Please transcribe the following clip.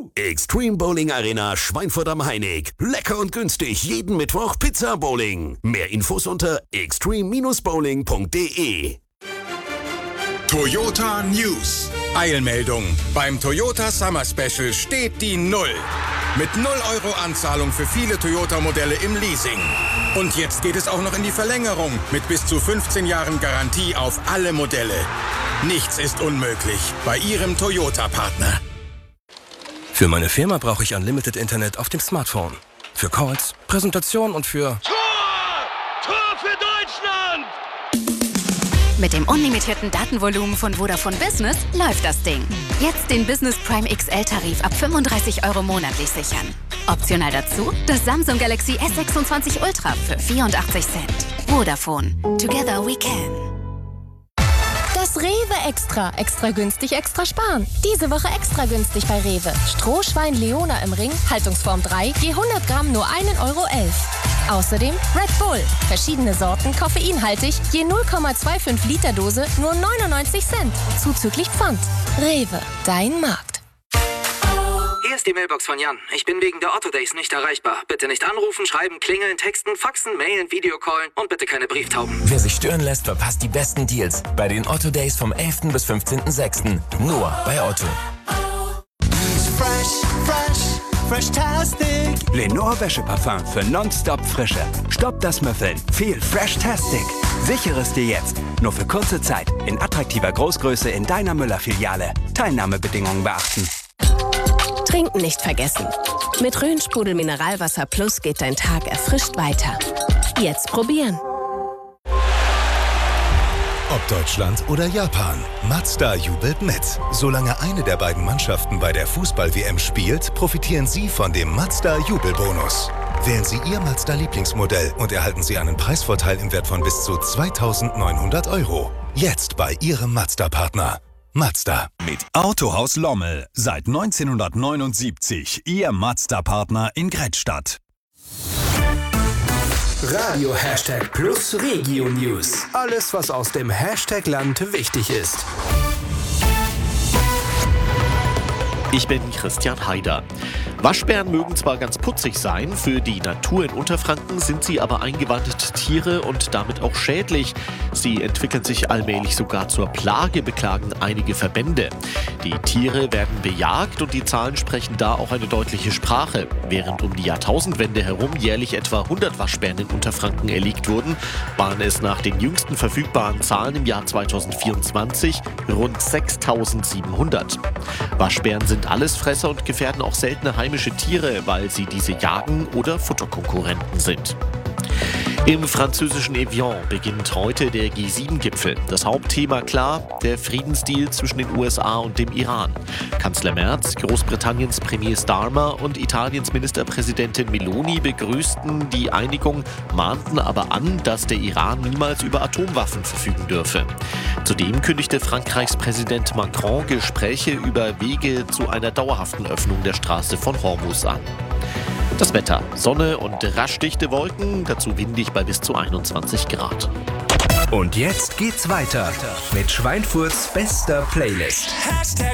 Extreme Bowling Arena Schweinfurt am Heinig. Lecker und günstig jeden Mittwoch Pizza Bowling. Mehr Infos unter extreme-bowling.de. Toyota News. Eilmeldung. Beim Toyota Summer Special steht die Null. Mit 0 € Anzahlung für viele Toyota-Modelle im Leasing. Und jetzt geht es auch noch in die Verlängerung mit bis zu 15 Jahren Garantie auf alle Modelle. Nichts ist unmöglich bei Ihrem Toyota-Partner. Für meine Firma brauche ich Unlimited Internet auf dem Smartphone. Für Calls, Präsentationen und für... Tor! Tor für Deutschland! Mit dem unlimitierten Datenvolumen von Vodafone Business läuft das Ding. Jetzt den Business Prime XL-Tarif ab 35 € monatlich sichern. Optional dazu das Samsung Galaxy S26 Ultra für 84 Cent. Vodafone. Together we can. Das Rewe Extra. Extra günstig, extra sparen. Diese Woche extra günstig bei Rewe. Strohschwein Leona im Ring, Haltungsform 3, je 100 Gramm nur 1,11 € Außerdem Red Bull. Verschiedene Sorten, koffeinhaltig, je 0,25 Liter Dose, nur 99 Cent. Zuzüglich Pfand. Rewe, dein Markt. Hier ist die Mailbox von Jan. Ich bin wegen der Otto Days nicht erreichbar. Bitte nicht anrufen, schreiben, klingeln, texten, faxen, mailen, Videocallen und bitte keine Brieftauben. Wer sich stören lässt, verpasst die besten Deals bei den Otto Days vom 11. bis 15.06. Nur bei Otto. Fresh-tastic. Lenore Wäscheparfum für nonstop Frische. Stopp das Müffeln. Viel Fresh-tastic. Sichere es dir jetzt. Nur für kurze Zeit. In attraktiver Großgröße in deiner Müller-Filiale. Teilnahmebedingungen beachten. Trinken nicht vergessen. Mit Rhön-Sprudel Mineralwasser Plus geht dein Tag erfrischt weiter. Jetzt probieren. Ob Deutschland oder Japan, Mazda jubelt mit. Solange eine der beiden Mannschaften bei der Fußball-WM spielt, profitieren Sie von dem Mazda-Jubelbonus. Wählen Sie Ihr Mazda-Lieblingsmodell und erhalten Sie einen Preisvorteil im Wert von bis zu 2.900 €. Jetzt bei Ihrem Mazda-Partner. Mazda. Mit Autohaus Lommel. Seit 1979 Ihr Mazda-Partner in Grettstadt. Radio Hashtag Plus Regio News. Alles, was aus dem Hashtag-Land wichtig ist. Ich bin Christian Haider. Waschbären mögen zwar ganz putzig sein, für die Natur in Unterfranken sind sie aber eingewandete Tiere und damit auch schädlich. Sie entwickeln sich allmählich sogar zur Plage, beklagen einige Verbände. Die Tiere werden bejagt und die Zahlen sprechen da auch eine deutliche Sprache. Während um die Jahrtausendwende herum jährlich etwa 100 Waschbären in Unterfranken erlegt wurden, waren es nach den jüngsten verfügbaren Zahlen im Jahr 2024 rund 6.700. Waschbären sind Allesfresser und gefährden auch seltene heimische Tiere, weil sie diese jagen oder Futterkonkurrenten sind. Im französischen Evian beginnt heute der G7-Gipfel. Das Hauptthema klar, der Friedensdeal zwischen den USA und dem Iran. Kanzler Merz, Großbritanniens Premier Starmer und Italiens Ministerpräsidentin Meloni begrüßten die Einigung, mahnten aber an, dass der Iran niemals über Atomwaffen verfügen dürfe. Zudem kündigte Frankreichs Präsident Macron Gespräche über Wege zu einer dauerhaften Öffnung der Straße von Hormuz an. Das Wetter: Sonne und rasch dichte Wolken, dazu windig bei bis zu 21 Grad. Und jetzt geht's weiter mit Schweinfurts bester Playlist.